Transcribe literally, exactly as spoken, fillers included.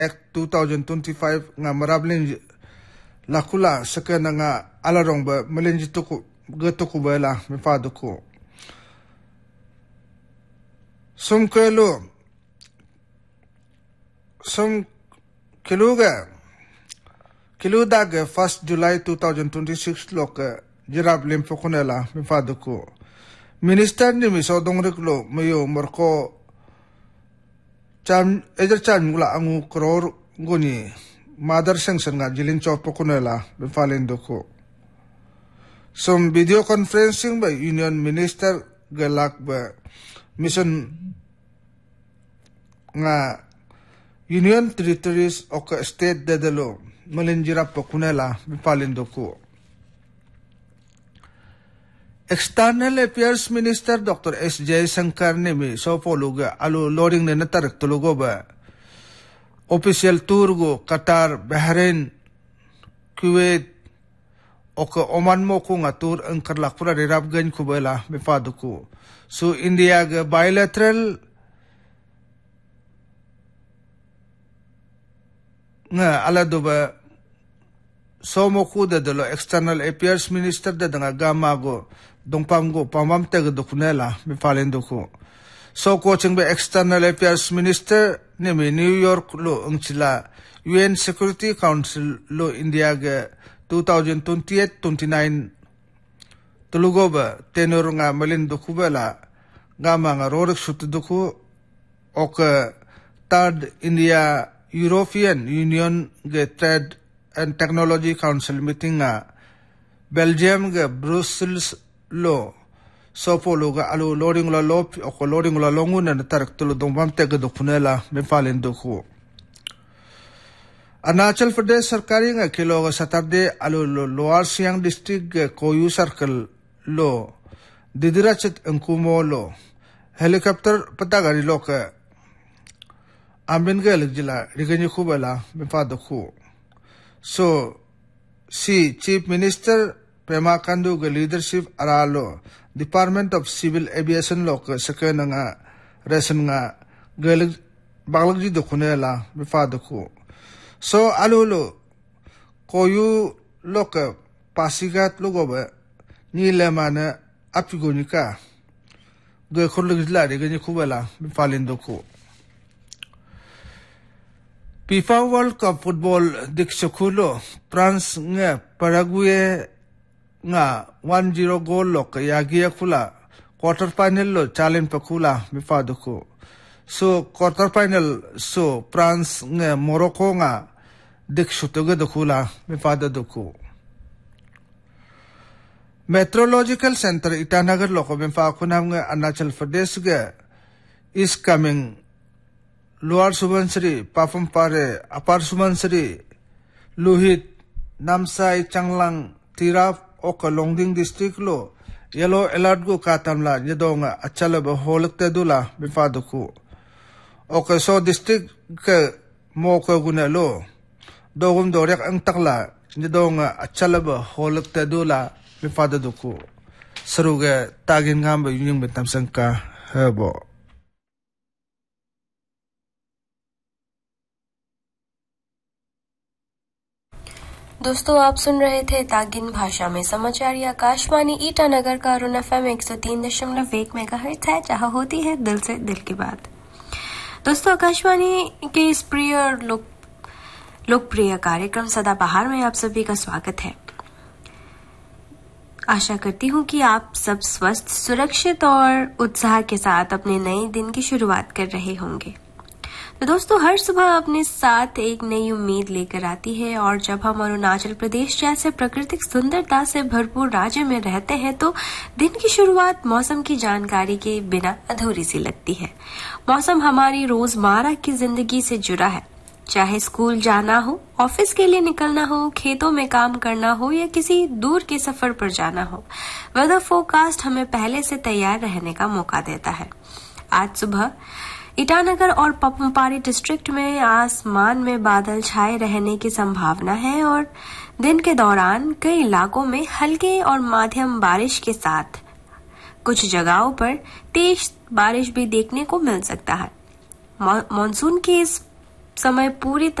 Act twenty twenty-five nga marablin lakula sakana nga alarong ba malinji tuku gatuku ba la mi faduku sum kelo sum kiluga kiluda ga first July twenty twenty-six lo ka jirablin fukunela mi faduku minister ni mi sodong riklo mayo marko cham ejer chan ngula angu kror nguni mother sanction nga jilin chopo kunela bifalin doko some video conferencing by union minister galak ba mission nga union territories o ka state dadalo malinjira po kunela bifalin doko External Affairs Minister Doctor S J Shankar ne mi so poluga alu loading ne natarak tulugo ba official tour go Qatar, Bahrain, Kuwait oka Oman mo ko nga tour ang karlakpura rirab gan ko bala befadu ko so India ga bilateral nga ala do ba so mo ko da dalo External Affairs Minister da nga gama go dong pamgo pamam teg do kunela mi falen do ko so coaching be External Affairs Minister ne mi New York lo ang sila U N Security Council lo India ga twenty twenty-eight twenty-nine tulugo ba tenor nga malin do ko bala nga mga rorik sut do ko o ka third India European Union ga Trade and Technology Council meeting nga Belgium ga Brussels lo so polo ga alu loading la lop o ko loading la longun na tarak tulo dong bam tega do kunela me falen do ko Arunachal Pradesh sarkari nga kilo ga Saturday alu Lower Siang district ga Koyu circle lo didirachet angkumo lo helicopter patagari lo ka amin ga legjila riganyi kubala me fado ko so si Chief Minister Pema Khandu ga leadership aralo Department of Civil Aviation lo ka sakana nga reson nga galag baglagji do kunela bifado ko so alulo koyu lo ka pasigat logo ba ni lemana apigonika ga khurlagla de ga kubala bifalin do ko FIFA World Cup Football diksakulo France nga Paraguay nga one zero goal lo kaya giya kula quarter final lo challenge pa kula mifado ko so quarter final so France nga Morocco nga diksutuga do kula mifado do ko Meteorological Center Itanagar lo ko mifa kunam nga Arunachal Pradesh ga is coming Lower Subansiri Papampare Upper Subansiri Luhit Namsai Changlang Tirap o Longding district lo yellow alert go katamla nyadonga achala ba holak te dula bifado ko o ka so district ka mo ko guna lo dogum dorek ang takla nyadonga achala ba holak te dula bifado do ko saruga tagin ngamba yung bentam sangka hebo दोस्तों आप सुन रहे थे तागिन भाषा में समाचार या आकाशवाणी ईटानगर का Arun FM एक सौ तीन दशमलव एक मेगाहर्ट्ज है जहां होती है दिल से दिल की बात। दोस्तों आकाशवाणी के इस प्रिय और लोक लोकप्रिय कार्यक्रम सदाबहार में आप सभी का स्वागत है। आशा करती हूं कि आप सब स्वस्थ सुरक्षित और उत्साह के साथ अपने नए दिन की शुरुआत कर रहे होंगे। तो दोस्तों हर सुबह अपने साथ एक नई उम्मीद लेकर आती है और जब हम अरुणाचल प्रदेश जैसे प्राकृतिक सुंदरता से भरपूर राज्य में रहते हैं तो दिन की शुरुआत मौसम की जानकारी के बिना अधूरी सी लगती है। मौसम हमारी रोजमर्रा की जिंदगी से जुड़ा है, चाहे स्कूल जाना हो, ऑफिस के लिए निकलना हो, खेतों में काम करना हो या किसी दूर के सफर पर जाना हो। वेदर फोरकास्ट हमें पहले से तैयार रहने का मौका देता है। आज सुबह ईटानगर और पपमपारी डिस्ट्रिक्ट में आसमान में बादल छाए रहने की संभावना है और दिन के दौरान कई इलाकों में हल्के और मध्यम बारिश के साथ कुछ जगहों पर तेज बारिश भी देखने को मिल सकता है। मानसून की इस समय पूरी